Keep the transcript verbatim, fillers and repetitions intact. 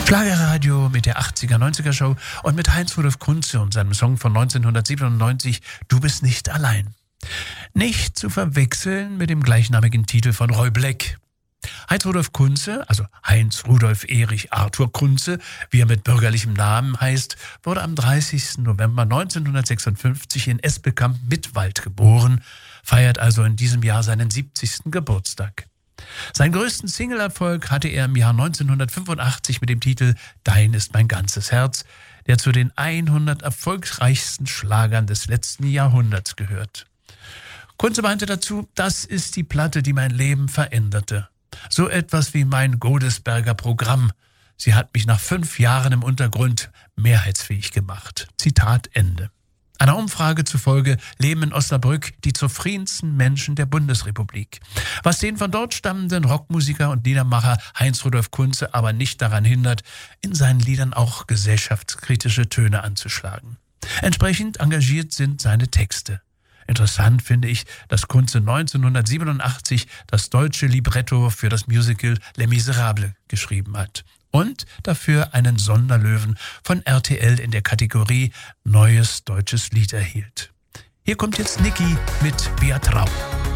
Schlagerradio mit der achtziger, neunziger Show und mit Heinz-Rudolf Kunze und seinem Song von neunzehnhundertsiebenundneunzig Du bist nicht allein. Nicht zu verwechseln mit dem gleichnamigen Titel von Roy Black. Heinz-Rudolf Kunze, also Heinz-Rudolf Erich Arthur Kunze, wie er mit bürgerlichem Namen heißt, wurde am dreißigsten November neunzehnhundertsechsundfünfzig in Esbekamp-Mittwald geboren, feiert also in diesem Jahr seinen siebzigsten Geburtstag. Seinen größten Single-Erfolg hatte er im Jahr neunzehnhundertfünfundachtzig mit dem Titel Dein ist mein ganzes Herz, der zu den hundert erfolgreichsten Schlagern des letzten Jahrhunderts gehört. Kunze meinte dazu, das ist die Platte, die mein Leben veränderte. So etwas wie mein Godesberger Programm. Sie hat mich nach fünf Jahren im Untergrund mehrheitsfähig gemacht. Zitat Ende. Einer Umfrage zufolge leben in Osnabrück die zufriedensten Menschen der Bundesrepublik. Was den von dort stammenden Rockmusiker und Liedermacher Heinz-Rudolf Kunze aber nicht daran hindert, in seinen Liedern auch gesellschaftskritische Töne anzuschlagen. Entsprechend engagiert sind seine Texte. Interessant finde ich, dass Kunze neunzehnhundertsiebenundachtzig das deutsche Libretto für das Musical Les Miserables geschrieben hat und dafür einen Sonderlöwen von R T L in der Kategorie Neues deutsches Lied erhielt. Hier kommt jetzt Niki mit Wer Traum.